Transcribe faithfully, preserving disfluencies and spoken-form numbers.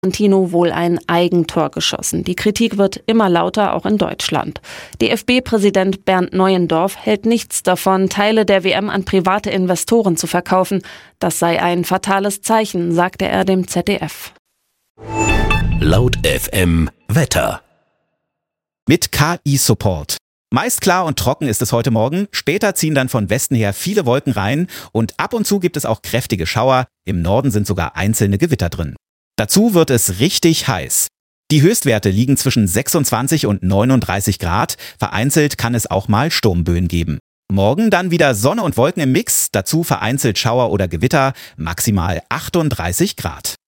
Tino wohl ein Eigentor geschossen. Die Kritik wird immer lauter, auch in Deutschland. D F B-Präsident Bernd Neuendorf hält nichts davon, Teile der W M an private Investoren zu verkaufen. Das sei ein fatales Zeichen, sagte er dem Z D F. Laut F M Wetter. Mit K I-Support. Meist klar und trocken ist es heute Morgen, später ziehen dann von Westen her viele Wolken rein und ab und zu gibt es auch kräftige Schauer, im Norden sind sogar einzelne Gewitter drin. Dazu wird es richtig heiß. Die Höchstwerte liegen zwischen sechsundzwanzig und neununddreißig Grad, vereinzelt kann es auch mal Sturmböen geben. Morgen dann wieder Sonne und Wolken im Mix, dazu vereinzelt Schauer oder Gewitter, maximal achtunddreißig Grad.